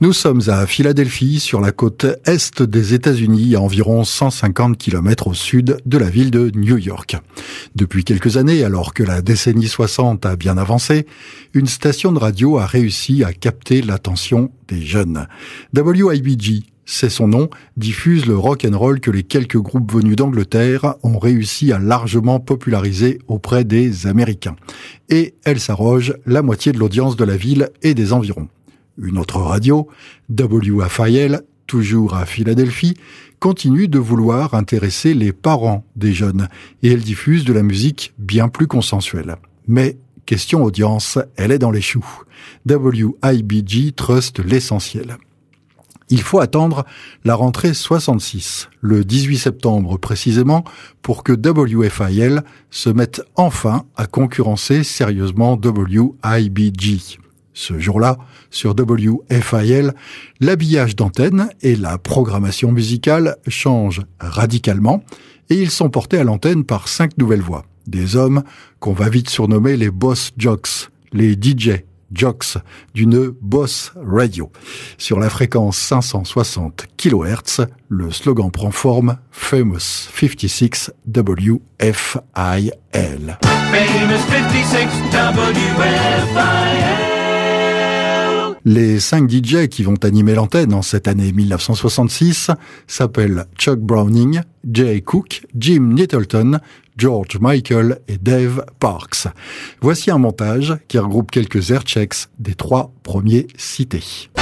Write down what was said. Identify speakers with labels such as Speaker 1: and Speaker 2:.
Speaker 1: Nous sommes à Philadelphie, sur la côte est des États-Unis, à environ 150 km au sud de la ville de New York. Depuis quelques années, alors que la décennie 60 a bien avancé, une station de radio a réussi à capter l'attention des jeunes. WIBG, c'est son nom, diffuse le rock and roll que les quelques groupes venus d'Angleterre ont réussi à largement populariser auprès des Américains. Et elle s'arroge la moitié de l'audience de la ville et des environs. Une autre radio, WFIL, toujours à Philadelphie, continue de vouloir intéresser les parents des jeunes et elle diffuse de la musique bien plus consensuelle. Mais question audience, elle est dans les choux. WIBG truste l'essentiel. Il faut attendre la rentrée 66, le 18 septembre précisément, pour que WFIL se mette enfin à concurrencer sérieusement WIBG. Ce jour-là, sur WFIL, l'habillage d'antenne et la programmation musicale changent radicalement et ils sont portés à l'antenne par 5 nouvelles voix. Des hommes qu'on va vite surnommer les boss jocks, les DJ jocks d'une boss radio. Sur la fréquence 560 kHz, le slogan prend forme Famous 56 WFIL. Famous 56 WFIL. Les 5 DJ qui vont animer l'antenne en cette année 1966 s'appellent Chuck Browning, Jay Cook, Jim Nettleton, George Michael et Dave Parks. Voici un montage qui regroupe quelques airchecks des 3 premiers cités.